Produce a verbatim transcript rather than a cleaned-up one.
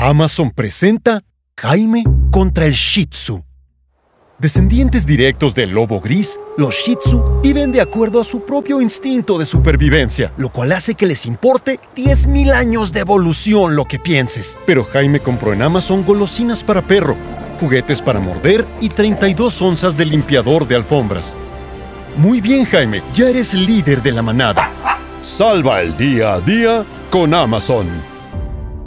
Amazon presenta Jaime contra el Shih Tzu. Descendientes directos del lobo gris, los Shih Tzu viven de acuerdo a su propio instinto de supervivencia, lo cual hace que les importe diez mil años de evolución lo que pienses. Pero Jaime compró en Amazon golosinas para perro, juguetes para morder y treinta y dos onzas de limpiador de alfombras. Muy bien, Jaime, ya eres líder de la manada. Salva el día a día con Amazon.